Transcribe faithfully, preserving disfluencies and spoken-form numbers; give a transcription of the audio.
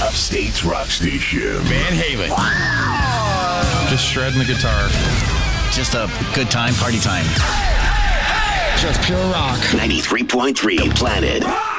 Upstate's rock station. Van Halen. Just shredding the guitar. Just a good time, party time. Just pure rock. ninety-three point three Planet.